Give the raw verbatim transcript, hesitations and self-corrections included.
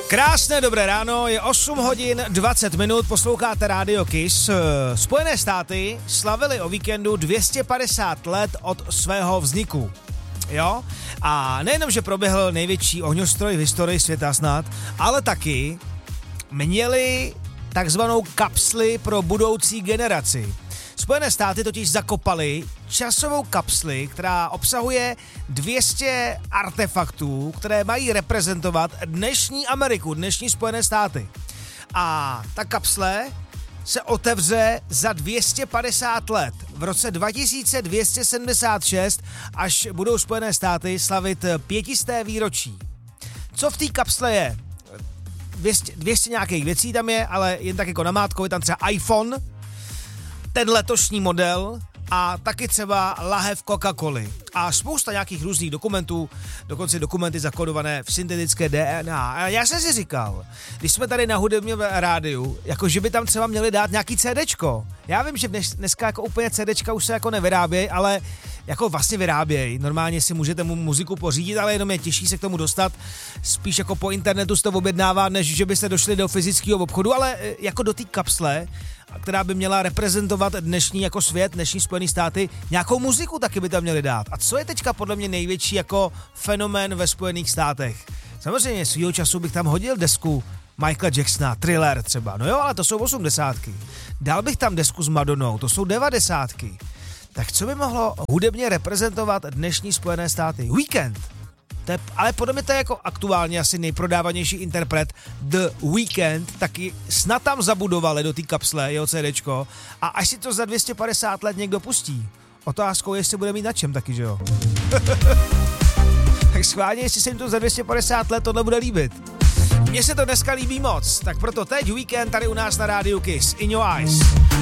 Krásné dobré ráno, je osm hodin dvacet minut, posloucháte Radio Kiss. Spojené státy slavily o víkendu dvě stě padesát let od svého vzniku. Jo? A nejenom, že proběhl největší ohňostroj v historii světa snad, ale taky měli takzvanou kapsli pro budoucí generaci. Spojené státy totiž zakopaly časovou kapsli, která obsahuje dvě stě artefaktů, které mají reprezentovat dnešní Ameriku, dnešní Spojené státy. A ta kapsle se otevře za dvě stě padesát let, v roce dva tisíce dvě stě sedmdesát šest, až budou Spojené státy slavit pětisté výročí. Co v té kapsle je? dvě stě, dvě stě nějakých věcí tam je, ale jen tak jako namátkou je tam třeba iPhone, ten letošní model a taky třeba lahev Coca-Coly. A spousta nějakých různých dokumentů, dokonce dokumenty zakodované v syntetické D N A. A já jsem si říkal, když jsme tady na hudebním rádiu, jako že by tam třeba měli dát nějaký CDčko. Já vím, že dnes, dneska jako úplně CDčka už se jako nevyrábějí, ale jako vlastně vyrábějí. Normálně si můžete mu muziku pořídit, ale jenom je těžší se k tomu dostat. Spíš jako po internetu se to objednává, než že byste došli do fyzického obchodu, ale jako do té kapsle, která by měla reprezentovat dnešní jako svět, dnešní Spojené státy, nějakou muziku taky by tam měli dát. A co je teďka podle mě největší jako fenomén ve Spojených státech? Samozřejmě svýho času bych tam hodil desku Michaela Jacksona, Thriller třeba, no jo, ale to jsou osmdesátky. Dal bych tam desku s Madonou, to jsou devadesátky. Tak co by mohlo hudebně reprezentovat dnešní Spojené státy? Weekend. To je, ale podle mě to je jako aktuálně asi nejprodávanější interpret The Weeknd, taky snad tam zabudovali do té kapsle jeho CDčko a až si to za dvě stě padesát let někdo pustí. Otázkou je, jestli bude mít na čem taky, že jo? Tak schválně, jestli se jim to za dvě stě padesát let tohle bude líbit. Mně se to dneska líbí moc, tak proto teď Weekend tady u nás na rádiu Kiss. In Your Eyes.